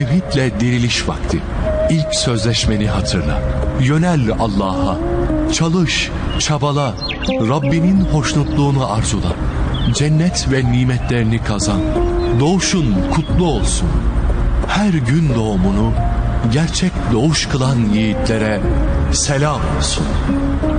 Tevhidle diriliş vakti. İlk sözleşmeni hatırla. Yönel Allah'a. Çalış, çabala. Rabbinin hoşnutluğunu arzula. Cennet ve nimetlerini kazan. Doğuşun kutlu olsun. Her gün doğumunu gerçek doğuş kılan yiğitlere selam olsun.